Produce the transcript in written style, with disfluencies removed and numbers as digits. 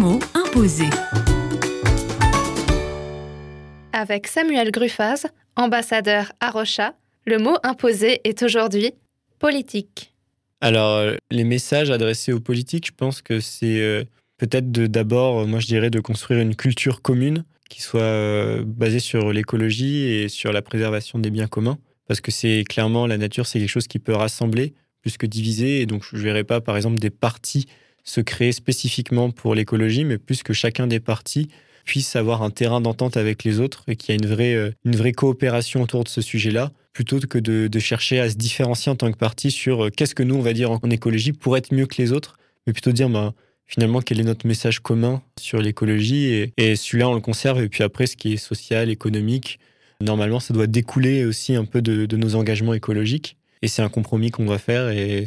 mot imposé. Avec Samuel Gruffaz, ambassadeur à Rocha, le mot imposé est aujourd'hui politique. Alors, les messages adressés aux politiques, je pense que c'est peut-être d'abord, moi je dirais, de construire une culture commune qui soit basée sur l'écologie et sur la préservation des biens communs. Parce que c'est clairement, la nature, c'est quelque chose qui peut rassembler plus que diviser. Et donc, je ne verrais pas, par exemple, des partis se créer spécifiquement pour l'écologie, mais plus que chacun des partis puisse avoir un terrain d'entente avec les autres et qu'il y a une vraie coopération autour de ce sujet-là, plutôt que de chercher à se différencier en tant que parti sur qu'est-ce que nous, on va dire en écologie pour être mieux que les autres, mais plutôt dire finalement quel est notre message commun sur l'écologie et celui-là, on le conserve. Et puis après, ce qui est social, économique, normalement, ça doit découler aussi un peu de nos engagements écologiques. Et c'est un compromis qu'on doit faire et